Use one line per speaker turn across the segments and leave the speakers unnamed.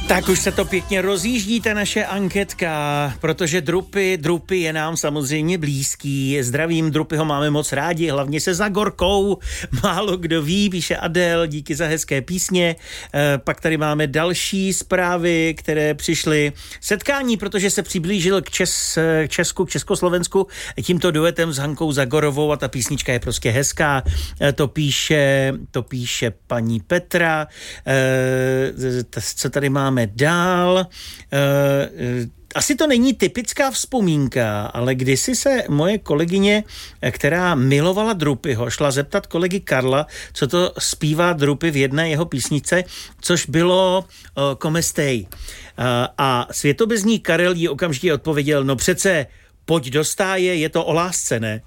Tak už se to pěkně rozjíždí, ta naše anketka, protože Drupy je nám samozřejmě blízký. Zdravím, Drupy ho máme moc rádi, hlavně se Zagorkou. Málo kdo ví, píše Adel, díky za hezké písně. Pak tady máme další zprávy, které přišly. Setkání, protože se přiblížil k Česku, k Československu tímto duetem s Hankou Zagorovou a ta písnička je prostě hezká. To píše paní Petra. Co tady máme dál? Asi to není typická vzpomínka, ale kdysi se moje kolegyně, která milovala Drupyho, šla zeptat kolegy Karla, co to zpívá Drupy v jedné jeho písničce, což bylo Come Stay. A světobezník Karel jí okamžitě odpověděl, no přece pojď do stáje, je to o lásce, ne?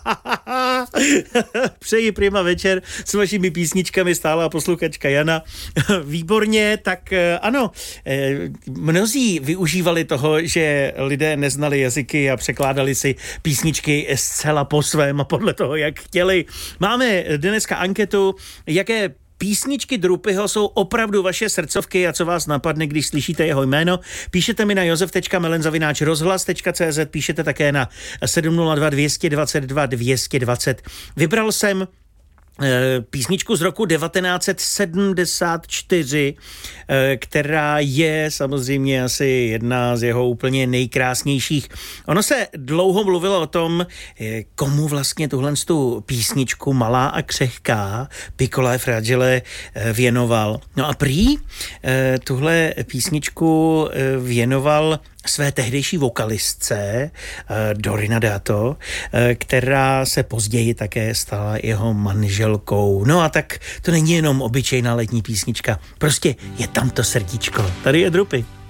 Přeji prima večer s vašimi písničkami, stálá posluchačka Jana. Výborně, tak ano, mnozí využívali toho, že lidé neznali jazyky a překládali si písničky zcela po svém a podle toho, jak chtěli. Máme dneska anketu, jaké písničky Drupyho jsou opravdu vaše srdcovky a co vás napadne, když slyšíte jeho jméno. Píšete mi na josef.melen@rozhlas.cz, píšete také na 702 222 220. Vybral jsem písničku z roku 1974, která je samozřejmě asi jedna z jeho úplně nejkrásnějších. Ono se dlouho mluvilo o tom, komu vlastně tu písničku Malá a křehká Piccola e Fragile věnoval. No a prý tuhle písničku věnoval své tehdejší vokalistce Dorina Dato, která se později také stala jeho manželkou. No a tak to není jenom obyčejná letní písnička, prostě je tam to srdíčko. Tady je Drupy.